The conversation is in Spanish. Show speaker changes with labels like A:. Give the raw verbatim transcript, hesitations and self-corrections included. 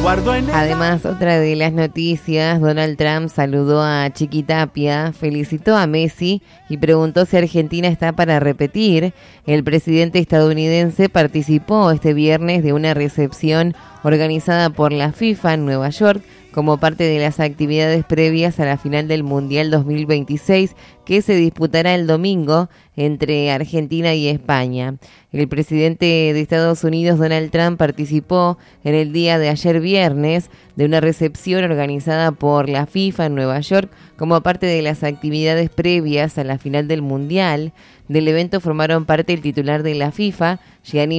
A: guardo en el...
B: Además, otra de las noticias, Donald Trump saludó a Chiquitapia, felicitó a Messi y preguntó si Argentina está para repetir. El presidente estadounidense participó este viernes de una recepción organizada por la FIFA en Nueva York como parte de las actividades previas a la final del Mundial dos mil veintiséis que se disputará el domingo entre Argentina y España. El presidente de Estados Unidos, Donald Trump, participó en el día de ayer viernes de una recepción organizada por la FIFA en Nueva York como parte de las actividades previas a la final del Mundial. Del evento formaron parte el titular de la FIFA, Gianni